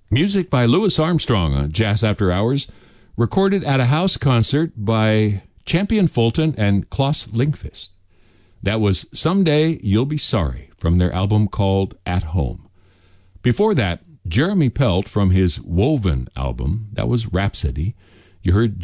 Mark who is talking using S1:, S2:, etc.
S1: Music by Louis Armstrong on Jazz After Hours, recorded at a house concert by Champion Fulton and Klaus Linkvist. That was Someday You'll Be Sorry from their album called At Home. Before that, Jeremy Pelt from his Woven album, that was Rhapsody. You heard